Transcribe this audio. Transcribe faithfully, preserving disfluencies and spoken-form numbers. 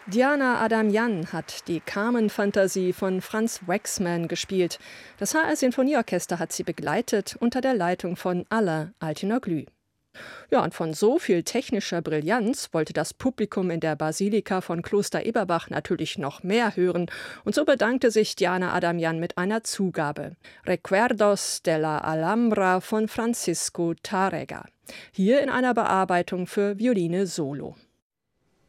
Diana Adamjan hat die Carmen-Fantasie von Franz Waxman gespielt. Das H R-Sinfonieorchester hat sie begleitet unter der Leitung von Alain Altinoglu. Ja, und von so viel technischer Brillanz wollte das Publikum in der Basilika von Kloster Eberbach natürlich noch mehr hören. Und so bedankte sich Diana Adamjan mit einer Zugabe. Recuerdos de la Alhambra von Francisco Tárrega. Hier in einer Bearbeitung für Violine Solo.